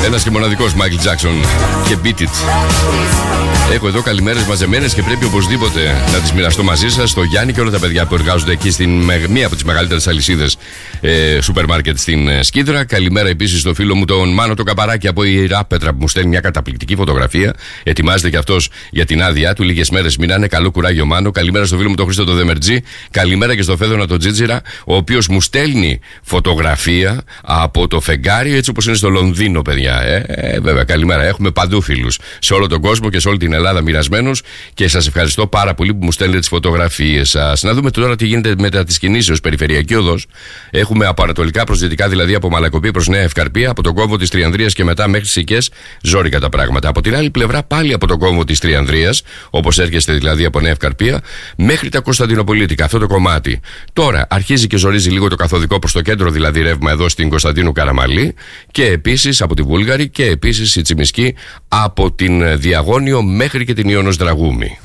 Ένας και μοναδικός Michael Jackson και Beat It. Έχω εδώ καλημέρες μαζεμένες και πρέπει οπωσδήποτε να τις μοιραστώ μαζί σας. Στο Γιάννη και όλα τα παιδιά που εργάζονται εκεί στην μία από τις μεγαλύτερες αλυσίδες σούπερ μάρκετ στην Σκύδρα. Καλημέρα επίσης στο φίλο μου τον Μάνο το Καπαράκι από η Ράπετρα που μου στέλνει μια καταπληκτική φωτογραφία. Ετοιμάζεται και αυτός για την άδειά του. Λίγες μέρες μείνανε. Καλό κουράγιο, Μάνο. Καλημέρα στο φίλο μου τον Χρήστο το Δεμερτζή. Καλημέρα και στο Φέδωνα τον Τζίτζιρα, ο οποίος μου στέλνει φωτογραφία από το φεγγάρι έτσι όπως είναι στο Λονδίνο, παιδιά. Βέβαια, καλημέρα. Έχουμε παντού φίλους σε όλο τον κόσμο και σε όλη την Ελλάδα μοιρασμένους και σας ευχαριστώ πάρα πολύ που μου στέλνετε τις φωτογραφίες σας. Να δούμε τώρα τι γίνεται μετά τις κινήσεις. Περιφερειακή οδός. Έχουμε από ανατολικά προς δυτικά, δηλαδή από Μαλακοπή προς Νέα Ευκαρπία, από τον κόμβο της Τριανδρίας και μετά μέχρι Σικές, ζόρικα τα πράγματα. Από την άλλη πλευρά, πάλι από τον κόμβο της Τριανδρίας, όπως έρχεστε δηλαδή από Νέα Ευκαρπία, μέχρι τα Κωνσταντινοπολίτικα, αυτό το κομμάτι. Τώρα αρχίζει και ζορίζει λίγο το καθοδικό προς το κέντρο, δηλαδή ρεύμα εδώ στην Κωνσταντίνου Καραμαλή και επίσης από τη Βούλγαρη και επίσης η Τσιμισκή από την Διαγώνιο μέχρι και την Ιωνος Δραγούμη.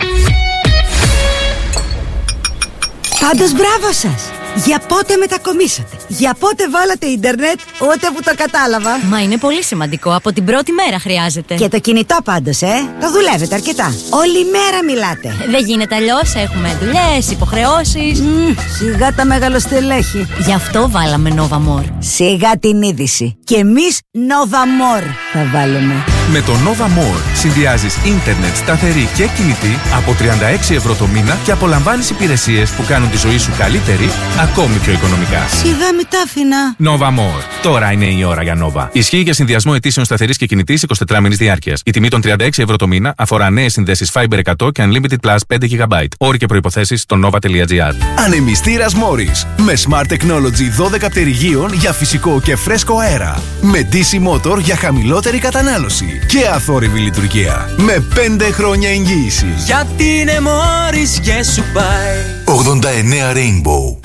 Πάντως μπράβο σας! Για πότε μετακομίσατε? Για πότε βάλατε ίντερνετ? Ούτε που το κατάλαβα. Μα είναι πολύ σημαντικό, από την πρώτη μέρα χρειάζεται. Και το κινητό πάντως, το δουλεύετε αρκετά. Όλη μέρα μιλάτε. Δεν γίνεται αλλιώς, έχουμε δουλειές, υποχρεώσεις. Σιγά τα μεγαλοστελέχη. Γι' αυτό βάλαμε Nova More. Σιγά την είδηση. Και εμείς Nova More θα βάλουμε. Με το Nova More συνδυάζεις ίντερνετ σταθερή και κινητή από 36 ευρώ το μήνα και απολαμβάνεις υπηρεσίες που κάνουν τη ζωή σου καλύτερη, ακόμη πιο οικονομικά. Σιγά μη τα άφηνα. Nova More. Τώρα είναι η ώρα για Nova. Ισχύει για συνδυασμό αιτήσεων σταθερής και κινητής 24 μήνες διάρκειας. Η τιμή των 36 ευρώ το μήνα αφορά νέες συνδέσεις Fiber 100 και Unlimited Plus 5 GB. Όροι και προϋποθέσεις στο nova.gr. Ανεμιστήρας Morris. Με Smart Technology 12 πτερυγίων για φυσικό και φρέσκο αέρα. Με DC Motor για χαμηλότερη κατανάλωση. Και αθόρυβη λειτουργία. Με 5 χρόνια εγγύηση. Γιατί είναι Morris και σου πάει. 89 Rainbow.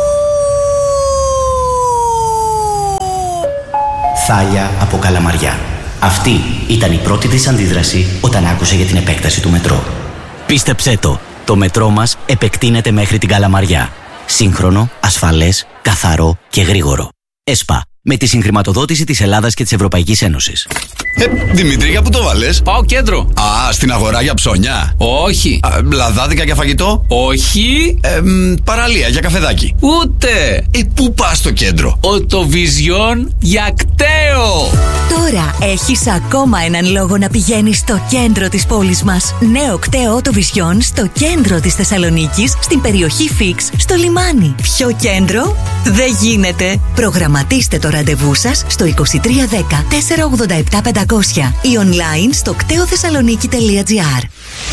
Θάλια από Καλαμαριά. Αυτή ήταν η πρώτη της αντίδραση όταν άκουσε για την επέκταση του μετρό. Πίστεψέ το μετρό μας επεκτείνεται μέχρι την Καλαμαριά. Σύγχρονο, ασφαλές, καθαρό και γρήγορο. ΕΣΠΑ. Με τη συγχρηματοδότηση της Ελλάδας και της Ευρωπαϊκής Ένωσης. Δημήτρη, για πού το βάλες? Πάω κέντρο. Στην αγορά για ψώνια. Όχι. Λαδάδικα για φαγητό. Όχι. Παραλία για καφεδάκι. Ούτε. Πού πας στο κέντρο? Οτοβιζιόν για κταίο. Τώρα έχεις ακόμα έναν λόγο να πηγαίνεις στο κέντρο της πόλης μας. Νέο κταίο Οτοβιζιόν στο κέντρο της Θεσσαλονίκης, στην περιοχή Φίξ, στο λιμάνι. Πιο κέντρο δεν γίνεται. Προγραμματίστε το ραντεβού σας στο 2310 487 500 ή online στο κτεοθεσσαλονίκη.gr.